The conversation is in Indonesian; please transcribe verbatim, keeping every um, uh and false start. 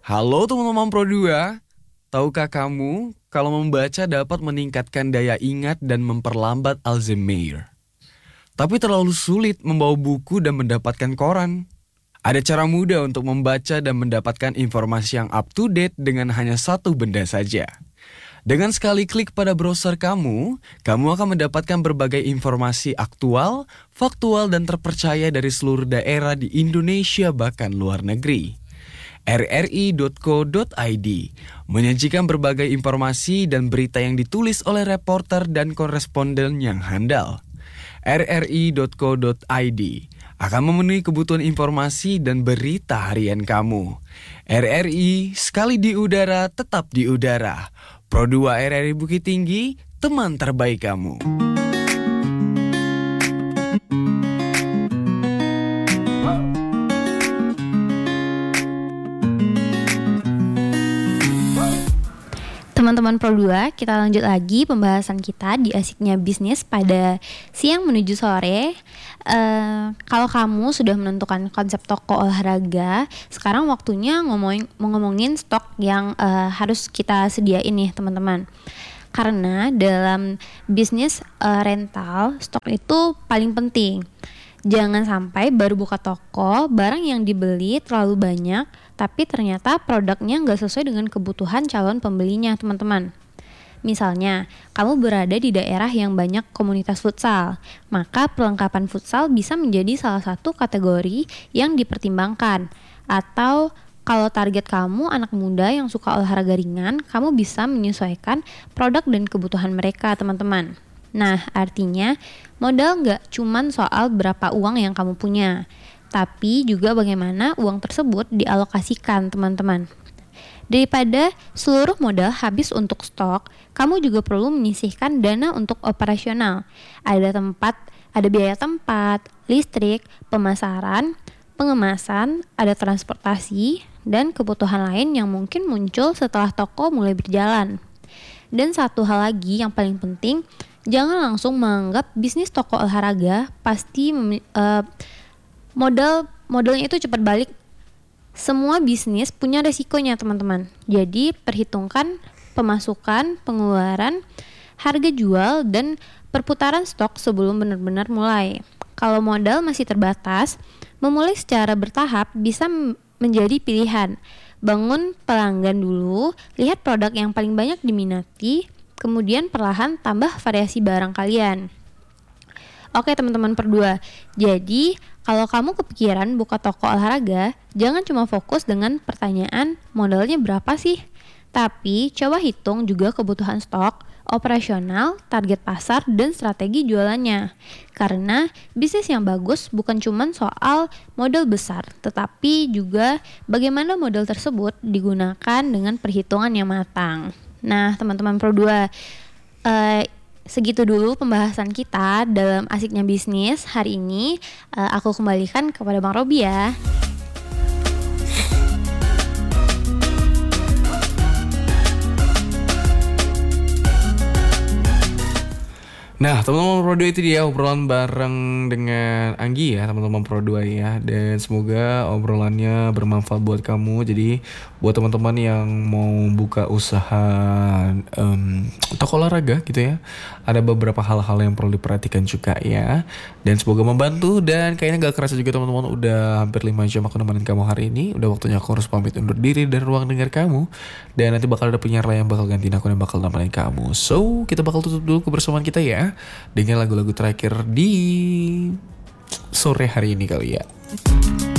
Halo teman-teman Pro dua, tahukah kamu kalau membaca dapat meningkatkan daya ingat dan memperlambat Alzheimer? Tapi terlalu sulit membawa buku dan mendapatkan koran. Ada cara mudah untuk membaca dan mendapatkan informasi yang up to date dengan hanya satu benda saja. Dengan sekali klik pada browser kamu, kamu akan mendapatkan berbagai informasi aktual, faktual, dan terpercaya dari seluruh daerah di Indonesia bahkan luar negeri. r r i dot co dot i d menyajikan berbagai informasi dan berita yang ditulis oleh reporter dan koresponden yang handal. r r i dot co dot i d akan memenuhi kebutuhan informasi dan berita harian kamu. R R I, sekali di udara, tetap di udara. Pro dua R R I Bukit Tinggi, teman terbaik kamu. Teman-teman Pro dua, kita lanjut lagi pembahasan kita di Asiknya Bisnis pada siang menuju sore. Uh, kalau kamu sudah menentukan konsep toko olahraga, sekarang waktunya ngomongin, ngomongin stok yang uh, harus kita sediain nih teman-teman. Karena dalam bisnis uh, rental, stok itu paling penting. Jangan sampai baru buka toko, barang yang dibeli terlalu banyak, tapi ternyata produknya nggak sesuai dengan kebutuhan calon pembelinya, teman-teman. Misalnya, kamu berada di daerah yang banyak komunitas futsal, maka perlengkapan futsal bisa menjadi salah satu kategori yang dipertimbangkan. Atau kalau target kamu anak muda yang suka olahraga ringan, kamu bisa menyesuaikan produk dan kebutuhan mereka, teman-teman. Nah, artinya modal nggak cuman soal berapa uang yang kamu punya, tapi juga bagaimana uang tersebut dialokasikan, teman-teman. Daripada seluruh modal habis untuk stok, kamu juga perlu menyisihkan dana untuk operasional. Ada tempat, ada biaya tempat, listrik, pemasaran, pengemasan, ada transportasi, dan kebutuhan lain yang mungkin muncul setelah toko mulai berjalan. Dan satu hal lagi yang paling penting, jangan langsung menganggap bisnis toko olahraga pasti mem- uh, modal modalnya itu cepat balik. Semua bisnis punya resikonya, teman-teman. Jadi perhitungkan pemasukan, pengeluaran, harga jual, dan perputaran stok sebelum benar-benar mulai. Kalau modal masih terbatas, memulai secara bertahap bisa m- menjadi pilihan. Bangun pelanggan dulu, lihat produk yang paling banyak diminati, kemudian perlahan tambah variasi barang kalian. Oke teman-teman Pro dua, jadi kalau kamu kepikiran buka toko olahraga, jangan cuma fokus dengan pertanyaan modalnya berapa sih, tapi coba hitung juga kebutuhan stok, operasional, target pasar, dan strategi jualannya. Karena bisnis yang bagus bukan cuma soal modal besar, tetapi juga bagaimana modal tersebut digunakan dengan perhitungan yang matang. Nah teman-teman Pro dua, uh, segitu dulu pembahasan kita dalam Asiknya Bisnis hari ini. uh, Aku kembalikan kepada Bang Robi ya. Nah, teman-teman Pro dua itu dia obrolan bareng dengan Anggi ya, teman-teman Pro dua ya. Dan semoga obrolannya bermanfaat buat kamu. Jadi buat teman-teman yang mau buka usaha um, toko olahraga gitu ya, ada beberapa hal-hal yang perlu diperhatikan juga ya. Dan semoga membantu. Dan kayaknya gak kerasa juga teman-teman, udah hampir lima jam aku nemenin kamu hari ini. Udah waktunya aku harus pamit undur diri dari ruang dengar kamu. Dan nanti bakal ada penyiar lain yang bakal gantiin aku dan bakal nemenin kamu. So, kita bakal tutup dulu kebersamaan kita ya dengan lagu-lagu terakhir di sore hari ini kali ya.